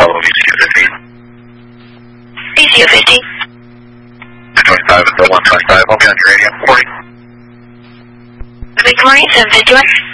follow VCU 15. VCU 15. 25 until 125. I'll be on your radio. Morning. Good morning, 751.